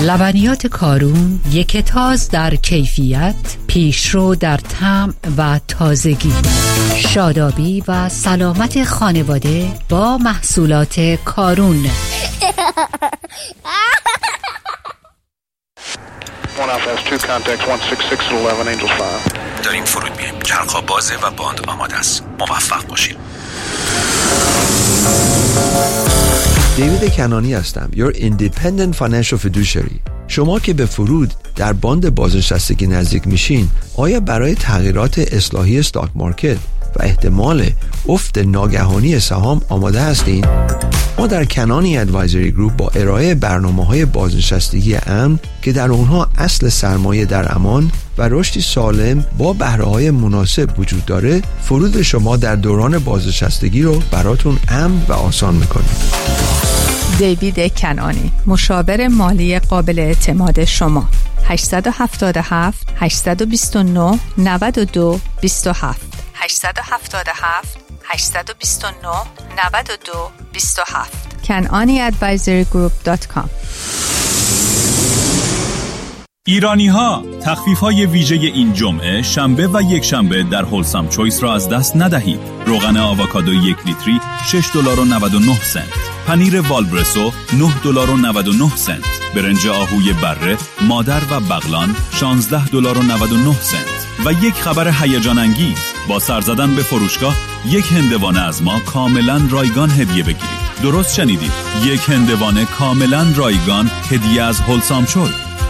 لبنیات کارون، یک تاز در کیفیت، پیشرو در طعم و تازگی. شادابی و سلامت خانواده با محصولات کارون. داریم فرود میایم. چرخ‌ها بازه و باند آماده است. موفق باشید. دیوید کنانی هستم. Your Independent Financial Fiduciary. شما که به فرود در باند بازنشستگی نزدیک میشین، آیا برای تغییرات اصلاحی استاک مارکت و احتمال افت ناگهانی سهام آماده هستین؟ ما در کنانی ادوایزری گروپ با ارائه برنامه‌های بازنشستگی امن که در اونها اصل سرمایه در امان و رشدی سالم با بهره‌های مناسب وجود داره، فرود شما در دوران بازنشستگی رو براتون امن و آسان می‌کنه. دیوید کنانی، مشاور مالی قابل اعتماد شما. 877 829 92 27 877 829 92 27 kananiadvisorygroup.com. ایرانی ها تخفیف های ویژه این جمعه، شنبه و یک شنبه در هولسام چویس را از دست ندهید. روغن آووکادو 1 لیتری $6.99. پنیر والبرسو $9.99. برنج آهوی بره مادر و بغلان $16.99. و یک خبر هیجان انگیز، با سر زدن به فروشگاه یک هندوانه از ما کاملا رایگان هدیه بگیرید. درست شنیدید، یک هندوانه کاملا رایگان هدیه از هولسام چویس.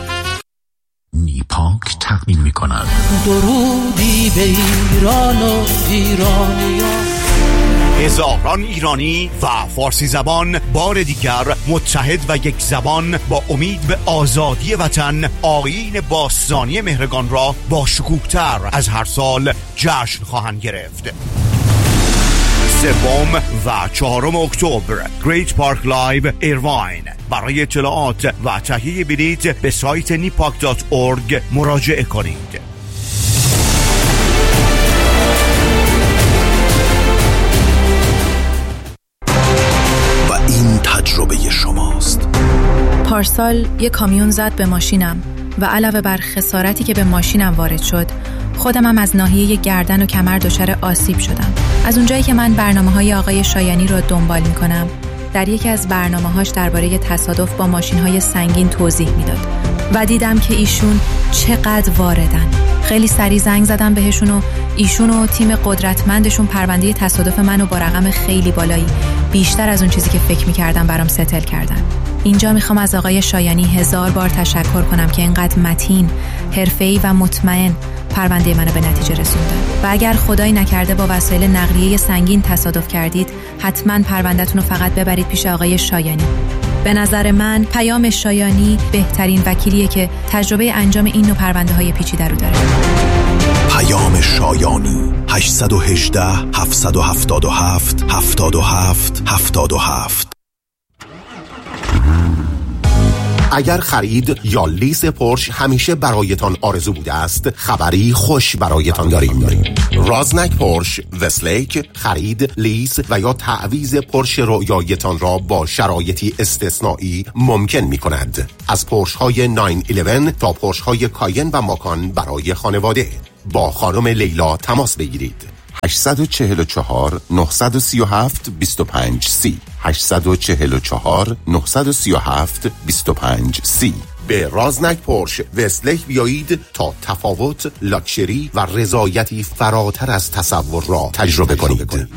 نیپاک تقدیم می‌کند درودی به ایران و ایرانیان. هزاران ایرانی و فارسی زبان بار دیگر متحد و یک زبان با امید به آزادی وطن، آیین باستانی مهرگان را با شکوه‌تر از هر سال جشن خواهند گرفت. 3 و 4 اکتبر گریت پارک لایو ایرواین. برای اطلاعات و تهیه بلیط به سایت nipak.org مراجعه کنید. و این تجربه شماست. پارسال یک کامیون زد به ماشینم و علاوه بر خسارتی که به ماشینم وارد شد، خودمم از ناحیه گردن و کمر دچار آسیب شدم. از اونجایی که من برنامه‌های آقای شایانی رو دنبال می‌کنم، در یکی از برنامه‌هاش درباره تصادف با ماشین‌های سنگین توضیح میداد و دیدم که ایشون چقدر واردن. خیلی سریع زنگ زدم بهشون و ایشون و تیم قدرتمندشون پرونده تصادف منو با رقم خیلی بالایی، بیشتر از اون چیزی که فکر می‌کردم، برام ستل کردن. اینجا میخوام از آقای شایانی 1000 بار تشکر کنم که اینقدر متین، حرفه‌ای و مطمئن پرونده منو به نتیجه رسوندن. و اگر خدایی نکرده با وسایل نقلیه سنگین تصادف کردید، حتما پرونده‌تون رو فقط ببرید پیش آقای شایانی. به نظر من پیام شایانی بهترین وکیلیه که تجربه انجام این نوع پرونده‌های پیچیده رو داره. پیام شایانی 818 777 77 77. اگر خرید یا لیز پورش همیشه برایتان آرزو بوده است، خبری خوش برایتان داریم. رازنک پورش وستلیک خرید، لیز و یا تعویض پورش رویایتان را با شرایطی استثنایی ممکن می کند. از پورش های 911 تا پورش های کاین و ماکان برای خانواده. با خانم لیلا تماس بگیرید. 844 937 25 30 844 937 25 30. به رازنک پورش وستلیک بیایید تا تفاوت، لاکچری و رضایتی فراتر از تصور را تجربه کنید.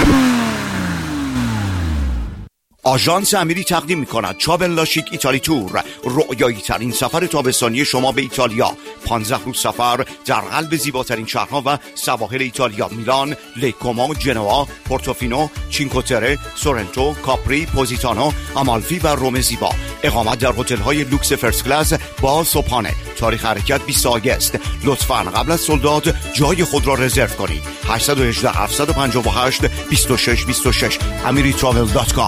آژانس امیری تقدیم می‌کند چابلاشیک ایتالی تور، رؤیایی ترین سفر تابستانی شما به ایتالیا. 15 روز سفر در قلب زیباترین شهرها و سواحل ایتالیا: میلان، لیکومو، جنوا، پورتوفینو، چینکوتره، سورنتو، کاپری، پوزیتانو، آمالفی و روم زیبا. اقامت در هتل‌های لوکس فرست کلاس با صبحانه. تاریخ حرکت 20 آگوست. لطفاً قبل از سولداد جای خود را رزرو کنید. 818 758 26 26 amiritravel.com.